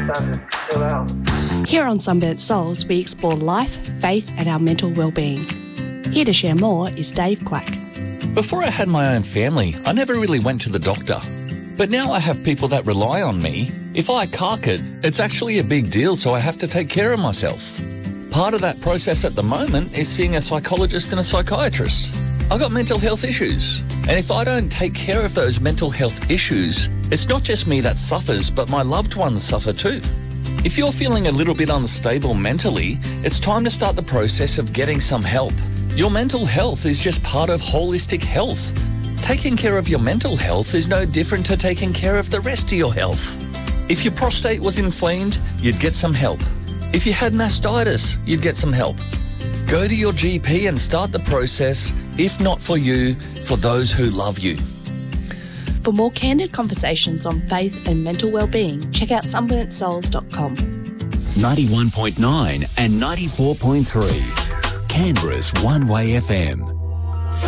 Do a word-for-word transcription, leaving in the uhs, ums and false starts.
Sun, chill out. Here on Sunburnt Souls, we explore life, faith and our mental well-being. Here to share more is Dave Quack. Before I had my own family, I never really went to the doctor. But now I have people that rely on me. If I cark it, it's actually a big deal, so I have to take care of myself. Part of that process at the moment is seeing a psychologist and a psychiatrist. I've got mental health issues, and if I don't take care of those mental health issues, it's not just me that suffers, but my loved ones suffer too. If you're feeling a little bit unstable mentally, it's time to start the process of getting some help. Your mental health is just part of holistic health. Taking care of your mental health is no different to taking care of the rest of your health. If your prostate was inflamed, you'd get some help. If you had mastitis, you'd get some help. Go to your G P and start the process, if not for you, for those who love you. For more candid conversations on faith and mental well-being, check out sunburnt souls dot com. ninety-one point nine and ninety-four point three. Canberra's One Way F M.